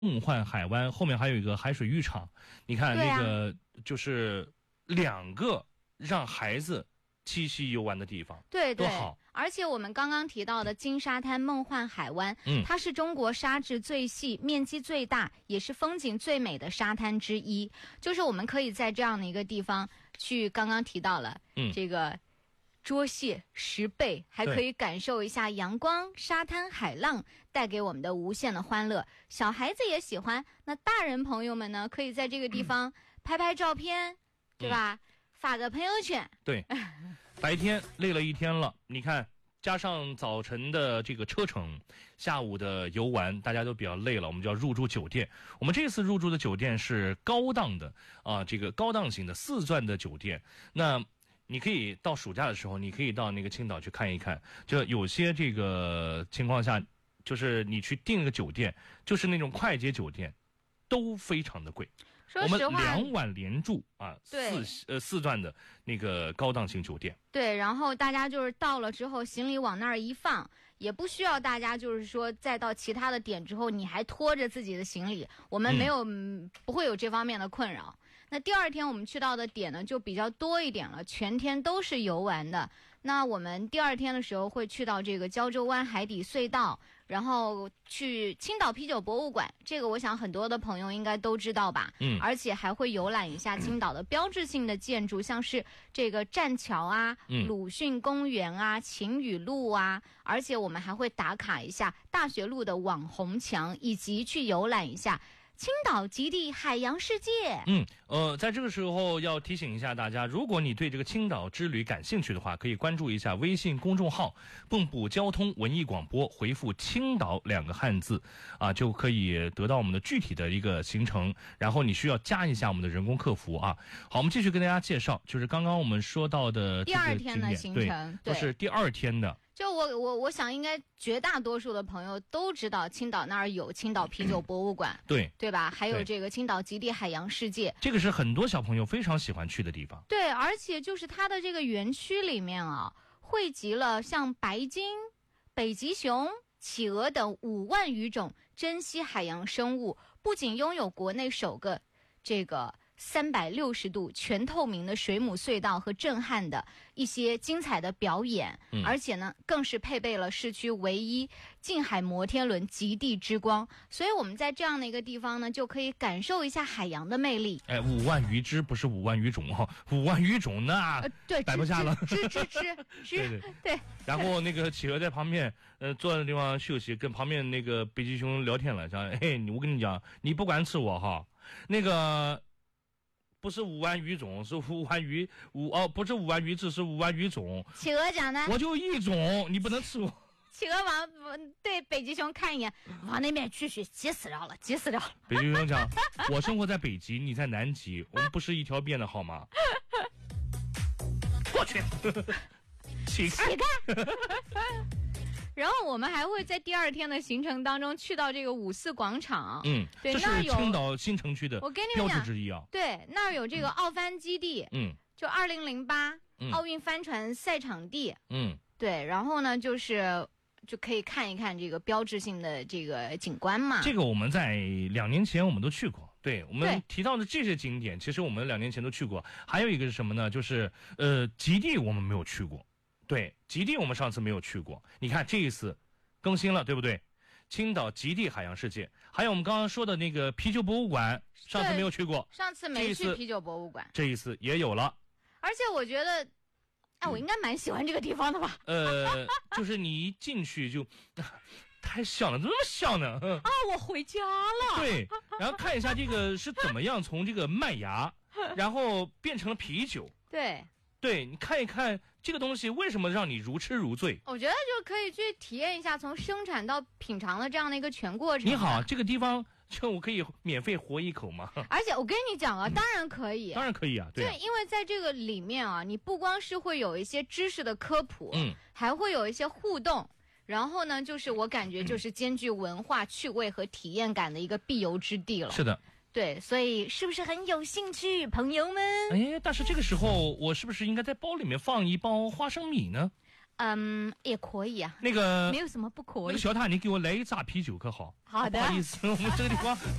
梦幻海湾后面还有一个海水浴场，你看那个就是2个让孩子栖息游玩的地方， 对对， 多好。 而且我们刚刚提到的金沙滩梦幻海湾，它是中国沙质最细、面积最大，也是风景最美的沙滩之一。就是我们可以在这样的一个地方去，刚刚提到了，这个捉蟹、拾贝，还可以感受一下阳光、沙滩、海浪带给我们的无限的欢乐。小孩子也喜欢，那大人朋友们呢，可以在这个地方拍拍照片，对吧？发个朋友圈。对， 白天累了一天了，你看加上早晨的这个车程，下午的游玩，大家都比较累了，我们就要入住酒店。我们这次入住的酒店是高档的这个高档型的4钻的酒店。那你可以到暑假的时候，你可以到那个青岛去看一看，就有些这个情况下，就是你去订个酒店，就是那种快捷酒店，都非常的贵。 说实话， 我们2晚连住4钻的那个高档型酒店。 对，然后大家就是到了之后，行李往那儿一放，也不需要大家就是说再到其他的点之后，你还拖着自己的行李，我们不会有这方面的困扰。那第2天我们去到的点呢就比较多一点了，全天都是游玩的。那我们第2天的时候会去到这个胶州湾海底隧道，然后去青岛啤酒博物馆，这个我想很多的朋友应该都知道吧。而且还会游览一下青岛的标志性的建筑，像是这个栈桥啊、鲁迅公园啊、晴雨路啊，而且我们还会打卡一下大学路的网红墙，以及去游览一下青岛极地海洋世界。 在这个时候要提醒一下大家，如果你对这个青岛之旅感兴趣的话，可以关注一下微信公众号蚌埠交通文艺广播，回复青岛2个汉字就可以得到我们的具体的一个行程，然后你需要加一下我们的人工客服好，我们继续跟大家介绍，就是刚刚我们说到的第2天的行程， 对，都是第2天的。 就我想应该绝大多数的朋友都知道青岛那儿有青岛啤酒博物馆，对吧？还有这个青岛极地海洋世界， 这个是很多小朋友非常喜欢去的地方。 对，而且就是它的这个园区里面汇集了像白鲸、北极熊、企鹅等5万余种珍稀海洋生物，不仅拥有国内首个这个360度全透明的水母隧道和震撼的一些精彩的表演，而且呢更是配备了市区唯一近海摩天轮极地之光，所以我们在这样的一个地方呢就可以感受一下海洋的魅力。 5万余只不是5万余种5万余种那对， 摆不下了， 吃对。 然后那个企鹅在旁边坐在地方休息，跟旁边那个北极熊聊天了，讲我跟你讲，你不管吃我那个不是5万余种，是不是5万余只是5万余种。 企鹅讲的， 我就一种，你不能吃我。 企鹅对北极熊看一眼，往那边去，急死了。 北极熊讲，我生活在北极，你在南极，我们不是一条边的好吗？过去，乞丐。 然后我们还会在第2天的行程当中去到这个5四广场，对， 这是青岛新城区的标志之一啊。 对，那儿有这个奥帆基地，就2008奥运帆船赛场地，对，然后呢就可以看一看这个标志性的这个景观嘛。 这个我们在2年前我们都去过，对，我们提到的这些景点，其实我们2年前都去过。还有一个是什么呢？就是极地我们没有去过。对，极地我们上次没有去过，你看这一次更新了，对不对？青岛极地海洋世界，还有我们刚刚说的那个啤酒博物馆，上次没有去过， 上次没去啤酒博物馆， 这一次也有了。 而且我觉得，我应该蛮喜欢这个地方的吧？ 就是你一进去就太香了，怎么那么香呢？ 我回家了。 对，然后看一下这个是怎么样从这个麦芽，然后变成了啤酒。对，你看一看这个东西为什么让你如痴如醉？ 我觉得就可以去体验一下从生产到品尝的这样的一个全过程。 你好，这个地方就我可以免费活一口吗？ 而且我跟你讲当然可以， 当然可以啊。对， 因为在这个里面你不光是会有一些知识的科普，还会有一些互动。然后呢，就是我感觉就是兼具文化趣味和体验感的一个必游之地了。 是的。 对，所以是不是很有兴趣，朋友们？ 但是这个时候我是不是应该在包里面放一包花生米呢？ 也可以啊， 那个没有什么不可以。 小塔，你给我来一扎啤酒可好？ 好的， 不好意思，我们这个地方